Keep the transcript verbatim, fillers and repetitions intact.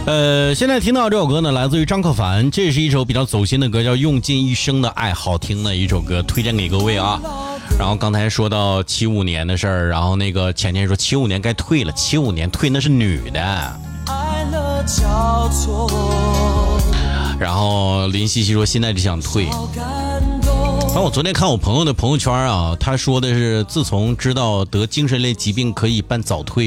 呃，现在听到这首歌呢，来自于张克凡，这是一首比较走心的歌，叫《用尽一生的爱》，好听的一首歌，推荐给各位啊。然后刚才说到七五年的事儿，然后那个前天说七五年该退了，七五年退那是女的。然后林西西说现在就想退。反正我昨天看我朋友的朋友圈啊，他说的是自从知道得精神类疾病可以办早退。